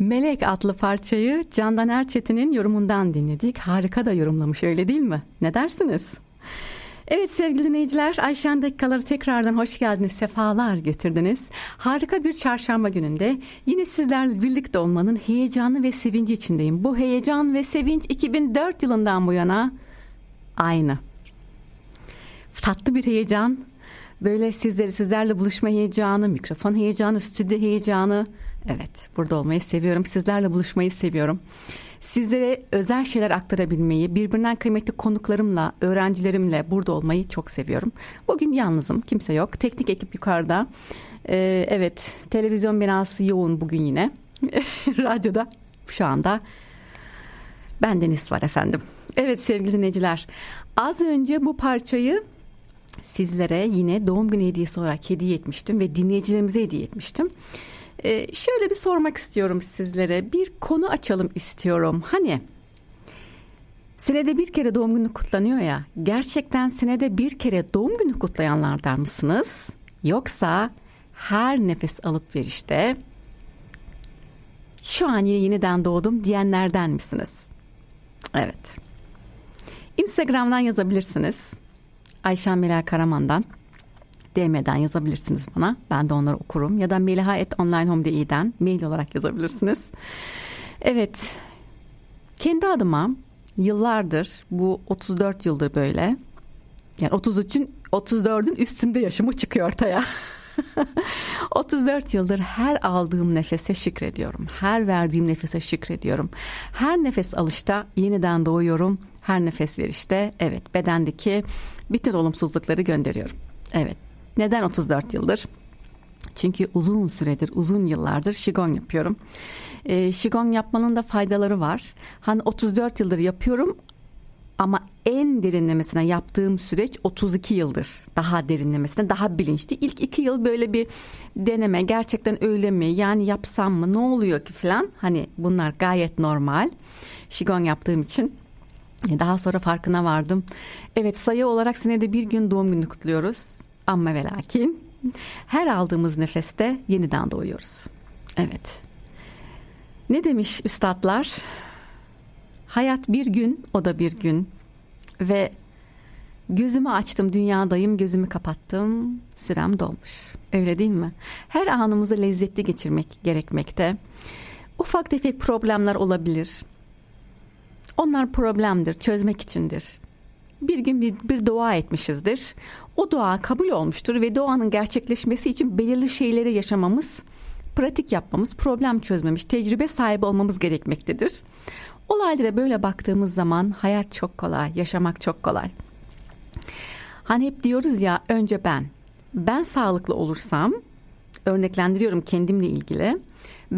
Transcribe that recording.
Melek adlı parçayı Candan Erçetin'in yorumundan dinledik. Harika da yorumlamış, öyle değil mi? Ne dersiniz? Evet sevgili dinleyiciler, Ayşen Dakikaları tekrardan hoş geldiniz, sefalar getirdiniz. Harika bir çarşamba gününde yine sizlerle birlikte olmanın heyecanı ve sevinci içindeyim. Bu heyecan ve sevinç 2004 yılından bu yana aynı. Tatlı bir heyecan, böyle sizlerle buluşma heyecanı, mikrofon heyecanı, stüdyo heyecanı. Evet, burada olmayı seviyorum, sizlerle buluşmayı seviyorum. Sizlere özel şeyler aktarabilmeyi, birbirinden kıymetli konuklarımla, öğrencilerimle burada olmayı çok seviyorum. Bugün yalnızım, kimse yok. Teknik ekip yukarıda. Evet, televizyon binası yoğun bugün yine. Radyoda şu anda bendeniz var efendim. Evet sevgili dinleyiciler, az önce bu parçayı sizlere yine doğum günü hediyesi olarak hediye etmiştim ve dinleyicilerimize hediye etmiştim. Şöyle bir sormak istiyorum sizlere. Bir konu açalım istiyorum. Hani senede bir kere doğum günü kutlanıyor ya. Gerçekten senede bir kere doğum günü kutlayanlardan mısınız? Yoksa her nefes alıp verişte şu an yeniden doğdum diyenlerden misiniz? Evet. Instagram'dan yazabilirsiniz. Ayşen Melek Karaman'dan. DM'den yazabilirsiniz bana. Ben de onları okurum. Ya da meliha@onlinehome.d'den mail olarak yazabilirsiniz. Evet. Kendi adıma yıllardır, bu 34 yıldır böyle. Yani 34'ün üstünde yaşımı çıkıyor ortaya. 34 yıldır her aldığım nefese şükrediyorum. Her verdiğim nefese şükrediyorum. Her nefes alışta yeniden doğuyorum. Her nefes verişte evet bedendeki bütün olumsuzlukları gönderiyorum. Evet. Neden 34 yıldır? Çünkü uzun süredir, uzun yıllardır Qigong yapıyorum. Qigong yapmanın da faydaları var. Hani 34 yıldır yapıyorum ama en derinlemesine yaptığım süreç 32 yıldır. Daha derinlemesine, daha bilinçli. İlk 2 yıl böyle bir deneme, gerçekten öyle mi? Yani yapsam mı? Ne oluyor ki falan? Hani bunlar gayet normal. Qigong yaptığım için. Daha sonra farkına vardım. Evet, sayı olarak senede bir gün doğum günü kutluyoruz. Ama ve lakin her aldığımız nefeste yeniden doğuyoruz. Evet. Ne demiş üstadlar? Hayat bir gün, o da bir gün. Ve gözümü açtım, dünyadayım, gözümü kapattım, sürem dolmuş. Öyle değil mi? Her anımızı lezzetli geçirmek gerekmekte. Ufak tefek problemler olabilir. Onlar problemdir, çözmek içindir. Bir gün bir dua etmişizdir. O dua kabul olmuştur ve duanın gerçekleşmesi için belirli şeyleri yaşamamız, pratik yapmamız, problem çözmemiş, tecrübe sahibi olmamız gerekmektedir. Olaylara böyle baktığımız zaman hayat çok kolay, yaşamak çok kolay. Hani hep diyoruz ya, önce ben. Ben sağlıklı olursam, örneklendiriyorum kendimle ilgili.